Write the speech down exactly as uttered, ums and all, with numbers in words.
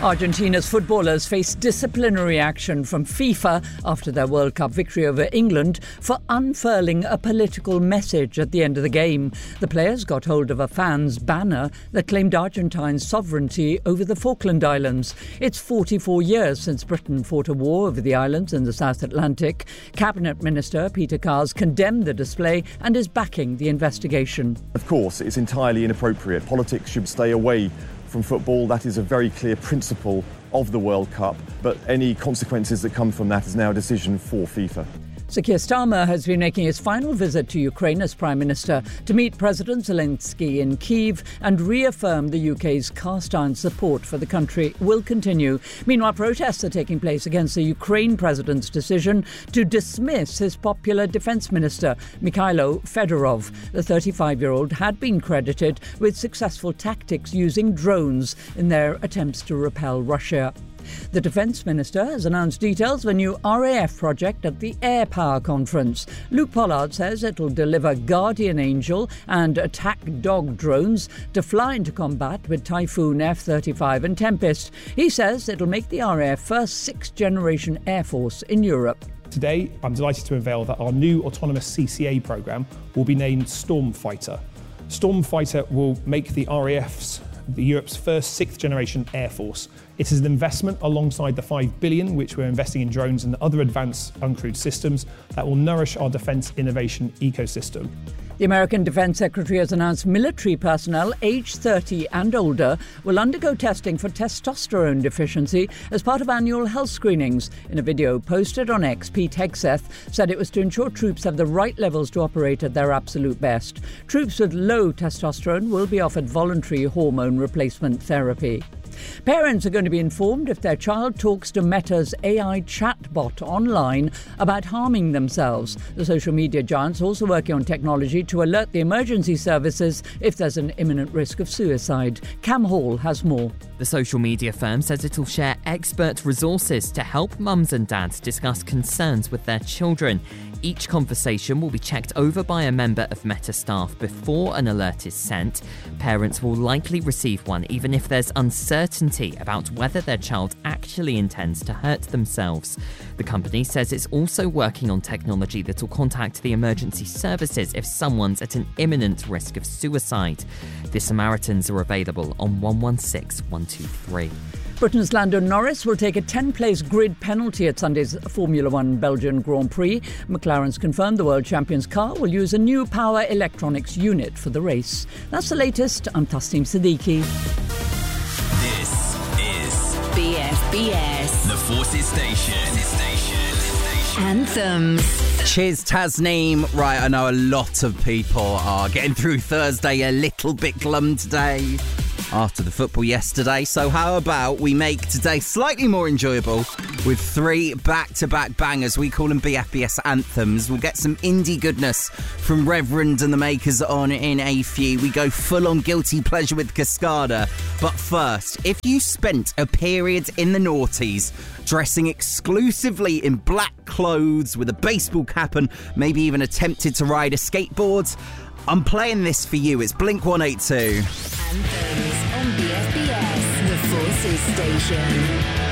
Argentina's footballers face disciplinary action from FIFA after their World Cup victory over England for unfurling a political message at the end of the game. The players got hold of a fan's banner that claimed Argentine's sovereignty over the Falkland Islands. It's forty-four years since Britain fought a war over the islands in the South Atlantic. Cabinet Minister Peter Cars condemned the display and is backing the investigation. Of course, it's entirely inappropriate. Politics should stay away from football. That is a very clear principle of the World Cup, but any consequences that come from that is now a decision for FIFA. Sir Keir Starmer has been making his final visit to Ukraine as Prime Minister to meet President Zelensky in Kyiv and reaffirm the U K's cast-iron support for the country will continue. Meanwhile, protests are taking place against the Ukraine President's decision to dismiss his popular Defence Minister, Mikhailo Fedorov. The thirty-five-year-old had been credited with successful tactics using drones in their attempts to repel Russia. The Defence Minister has announced details of a new R A F project at the Air Power Conference. Luke Pollard says it will deliver Guardian Angel and Attack Dog drones to fly into combat with Typhoon F thirty-five and Tempest. He says it will make the R A F first sixth-generation air force in Europe. Today, I'm delighted to unveil that our new autonomous C C A programme will be named Stormfighter. Stormfighter will make the R A F's the Europe's first sixth-generation air force. It is an investment alongside the five billion dollars which we're investing in drones and other advanced uncrewed systems that will nourish our defence innovation ecosystem. The American Defence Secretary has announced military personnel aged thirty and older will undergo testing for testosterone deficiency as part of annual health screenings. In a video posted on X, Pete Hegseth said it was to ensure troops have the right levels to operate at their absolute best. Troops with low testosterone will be offered voluntary hormone replacement therapy. Parents are going to be informed if their child talks to Meta's A I chatbot online about harming themselves. The social media giant's also working on technology to alert the emergency services if there's an imminent risk of suicide. Cam Hall has more. The social media firm says it'll share expert resources to help mums and dads discuss concerns with their children. Each conversation will be checked over by a member of Meta staff before an alert is sent. Parents will likely receive one even if there's uncertainty about whether their child actually intends to hurt themselves. The company says it's also working on technology that will contact the emergency services if someone's at an imminent risk of suicide. The Samaritans are available on one one six one two three. Britain's Lando Norris will take a ten-place grid penalty at Sunday's Formula One Belgian Grand Prix. McLaren's confirmed the world champion's car will use a new power electronics unit for the race. That's the latest. I'm Tasneem Siddiqui. This is B F B S, the Forces Station. Station. Anthems. Cheers, Tasneem. Right, I know a lot of people are getting through Thursday a little bit glum today after the football yesterday. So how about we make today slightly more enjoyable with three back-to-back bangers. We call them B F B S anthems. We'll get some indie goodness from Reverend and the Makers on in a few. We go full-on guilty pleasure with Cascada. But first, if you spent a period in the noughties dressing exclusively in black clothes with a baseball cap and maybe even attempted to ride a skateboard, I'm playing this for you. It's Blink one eighty-two. Anthems on B F B S, the Forces Station.